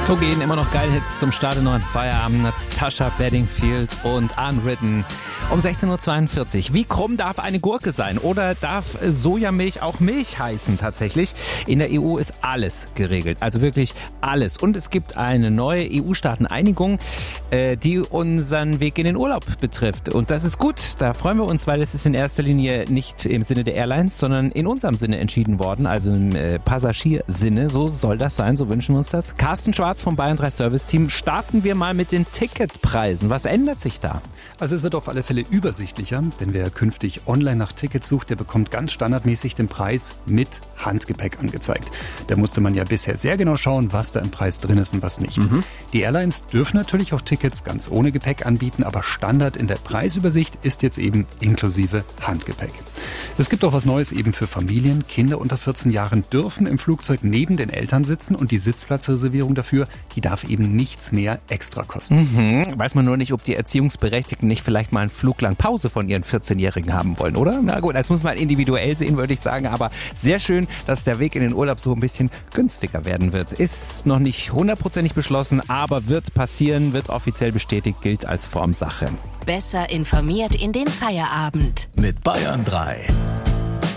So gehen immer noch geile Hits zum Start in neuen Feierabend. Natasha Bedingfield und Unwritten. Um 16.42 Uhr. Wie krumm darf eine Gurke sein? Oder darf Sojamilch auch Milch heißen tatsächlich? In der EU ist alles geregelt. Also wirklich alles. Und es gibt eine neue EU-Staaten-Einigung, die unseren Weg in den Urlaub betrifft. Und das ist gut. Da freuen wir uns, weil es ist in erster Linie nicht im Sinne der Airlines, sondern in unserem Sinne entschieden worden. Also im Passagiersinne. So soll das sein. So wünschen wir uns das. Carsten Schwarz vom Bayern 3 Service Team. Starten wir mal mit den Ticketpreisen. Was ändert sich da? Also es wird auf alle Fälle übersichtlicher, denn wer künftig online nach Tickets sucht, der bekommt ganz standardmäßig den Preis mit Handgepäck angezeigt. Da musste man ja bisher sehr genau schauen, was da im Preis drin ist und was nicht. Die Airlines dürfen natürlich auch Tickets ganz ohne Gepäck anbieten, aber Standard in der Preisübersicht ist jetzt eben inklusive Handgepäck. Es gibt auch was Neues eben für Familien. Kinder unter 14 Jahren dürfen im Flugzeug neben den Eltern sitzen und die Sitzplatzreservierung dafür, die darf eben nichts mehr extra kosten. Weiß man nur nicht, ob die Erziehungsberechtigten nicht vielleicht mal einen Flug lang Pause von ihren 14-Jährigen haben wollen, oder? Na gut, das muss man individuell sehen, würde ich sagen, aber sehr schön, dass der Weg in den Urlaub so ein bisschen günstiger werden wird. Ist noch nicht 100% beschlossen, aber wird passieren, wird offiziell bestätigt, gilt als Formsache. Besser informiert in den Feierabend. Mit Bayern 3.